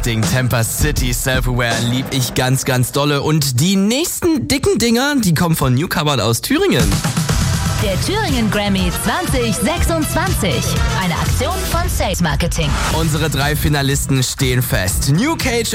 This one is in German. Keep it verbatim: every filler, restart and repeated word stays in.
das Ding Temper City Self-Aware lieb ich ganz, ganz dolle. Und die nächsten dicken Dinger, die kommen von Newcomern aus Thüringen. Der Thüringen Grammy zwanzig sechsundzwanzig. Eine Aktion von Sales Marketing. Unsere drei Finalisten stehen fest. New Cage